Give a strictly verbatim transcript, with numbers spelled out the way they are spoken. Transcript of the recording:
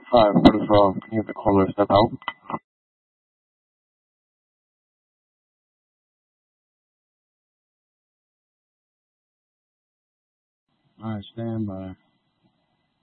Hi, first of all, can you have the caller step out? Alright, stand by.